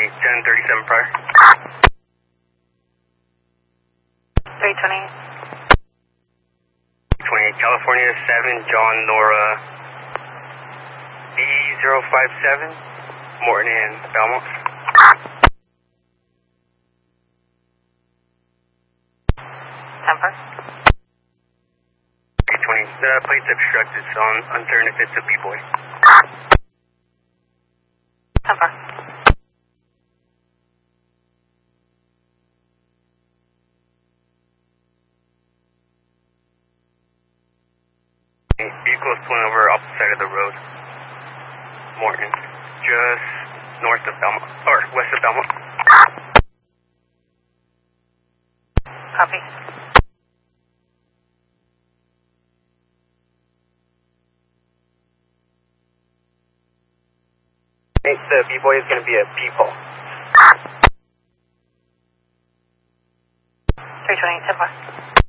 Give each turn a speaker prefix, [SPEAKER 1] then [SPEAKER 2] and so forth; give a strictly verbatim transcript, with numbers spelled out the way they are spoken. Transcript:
[SPEAKER 1] twenty-eight, ten thirty-seven prior.
[SPEAKER 2] three twenty-eight.
[SPEAKER 1] twenty-eight, California seven, John Nora B zero five seven, Morton and Belmont.
[SPEAKER 2] Temper.
[SPEAKER 1] three twenty, the plate's obstructed, so I'm uncertain if it's a B-boy.
[SPEAKER 2] Temper.
[SPEAKER 1] Vehicle's pulling over opposite side of the road. Morton, just north of Belmont, or west of Belmont.
[SPEAKER 2] Copy.
[SPEAKER 1] Hey, the B-boy is going to be a P-pole.
[SPEAKER 2] three twenty-eight, Temper.